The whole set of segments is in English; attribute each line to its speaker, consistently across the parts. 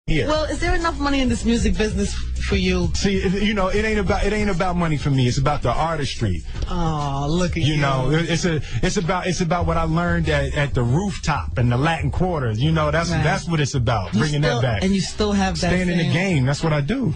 Speaker 1: here.
Speaker 2: Well, is there enough money in this music business for you?
Speaker 1: See, you know, it ain't about money for me. It's about the artistry.
Speaker 2: Oh, look at you.
Speaker 1: You know, it's about what I learned at the rooftop and the Latin Quarters. You know, that's what it's about. Bringing that back.
Speaker 2: And you still have that.
Speaker 1: Staying in the game. That's what I do.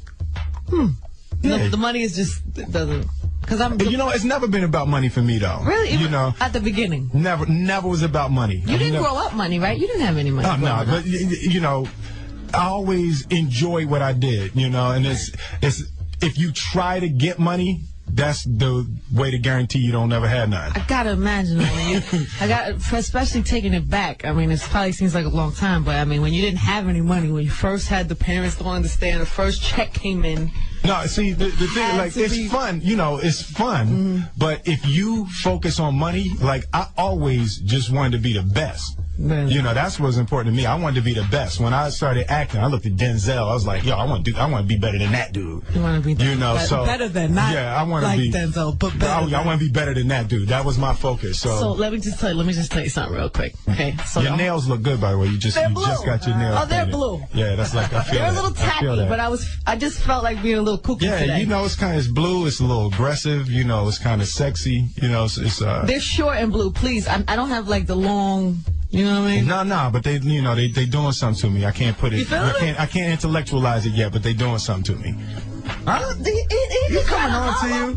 Speaker 2: The money is just doesn't.
Speaker 1: You know, it's never been about money for me, though.
Speaker 2: Really?
Speaker 1: You know,
Speaker 2: at the beginning.
Speaker 1: Never was about money.
Speaker 2: You didn't grow up money, right? You didn't have any money.
Speaker 1: Oh, no, but you know, I always enjoy what I did. You know, and it's if you try to get money, that's the way to guarantee you don't never have none.
Speaker 2: I gotta imagine, especially taking it back. I mean, it probably seems like a long time, but I mean, when you didn't have any money, when you first had the parents don't understand, the first check came in.
Speaker 1: No, see, the thing, like, it's fun, you know, it's fun, but if you focus on money, like, I always just wanted to be the best.
Speaker 2: Really?
Speaker 1: You know, that's what's important to me. I wanted to be the best. When I started acting, I looked at Denzel. I was like, yo, I want to be better than that dude.
Speaker 2: You want to be better than not
Speaker 1: I want to
Speaker 2: like
Speaker 1: be
Speaker 2: Denzel, but better.
Speaker 1: I want to be better than that dude. That was my focus. So
Speaker 2: let me just tell you something real quick. Okay. So
Speaker 1: your nails look good, by the way. You just got your nails.
Speaker 2: Oh, they're blue.
Speaker 1: Yeah, that's like, I feel
Speaker 2: they're
Speaker 1: that.
Speaker 2: a little tacky, but I just felt like being a little kooky today.
Speaker 1: Yeah, you know, it's blue. It's a little aggressive. You know, it's kind of sexy. You know,
Speaker 2: they're short and blue. Please, I don't have like the long. You know what I mean?
Speaker 1: No, but they doing something to me. I can't put it.
Speaker 2: You feel
Speaker 1: I can't intellectualize it yet, but they doing something to me.
Speaker 2: He's
Speaker 1: coming on to you.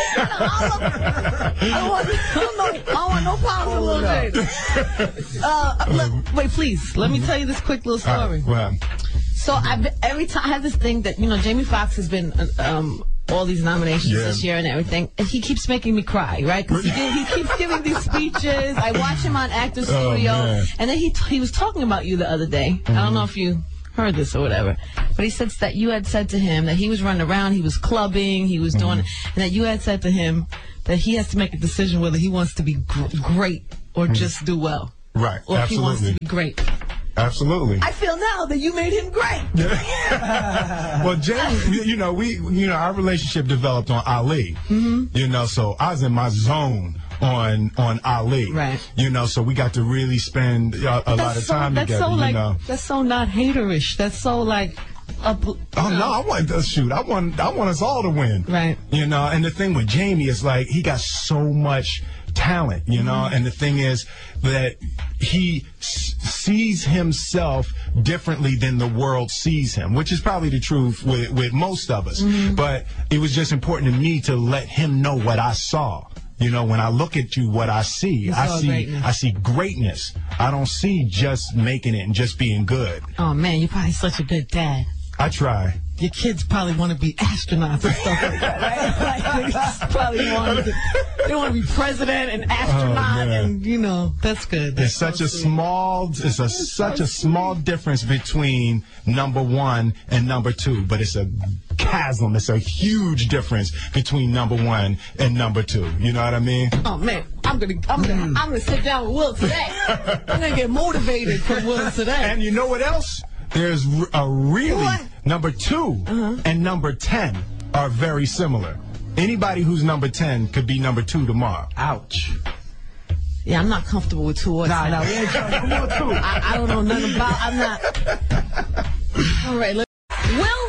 Speaker 2: I don't want no problems with little Jada. Wait, please. Let me tell you this quick little story.
Speaker 1: Well,
Speaker 2: so every time I have this thing that, you know, Jamie Foxx has been all these nominations this year and everything, and he keeps making me cry, right? Because he keeps giving these speeches. I watch him on Actors Studio, and then he was talking about you the other day. I don't know if you heard this or whatever, but he said that you had said to him that he was running around, he was clubbing, he was doing, and that you had said to him that he has to make a decision whether he wants to be great or just do well.
Speaker 1: Right,
Speaker 2: or
Speaker 1: absolutely.
Speaker 2: if he wants to be great.
Speaker 1: Absolutely.
Speaker 2: I feel now that you made him great.
Speaker 1: Well, James, you know, our relationship developed on Ali. You know, so I was in my zone on Ali.
Speaker 2: Right.
Speaker 1: You know, so we got to really spend a lot of time together.
Speaker 2: So
Speaker 1: you know,
Speaker 2: that's so not haterish. That's so like.
Speaker 1: No, I want us all to win.
Speaker 2: Right.
Speaker 1: You know, and the thing with Jamie is like he got so much talent, you know, and the thing is that he sees himself differently than the world sees him, which is probably the truth with most of us. But it was just important to me to let him know what I saw. You know, when I look at you, what I see, I see greatness. I don't see just making it and just being good.
Speaker 2: Oh man, you're probably such a good dad.
Speaker 1: I try.
Speaker 2: Your kids probably want to be astronauts and stuff like that, right? Like, they just probably want to be president and astronaut, and you know, that's good.
Speaker 1: It's such a small difference between number one and number two, but it's a chasm. It's a huge difference between number one and number two. You know what I mean?
Speaker 2: Oh man, I'm gonna sit down with Will today. I'm gonna get motivated from Will today.
Speaker 1: And you know what else? There's number 2 and number 10 are very similar. Anybody who's number 10 could be number 2 tomorrow.
Speaker 2: Ouch. Yeah, I'm not comfortable with 2 or 10.
Speaker 1: No, we ain't trying to know 2.
Speaker 2: I don't know nothing about. I'm not. All right.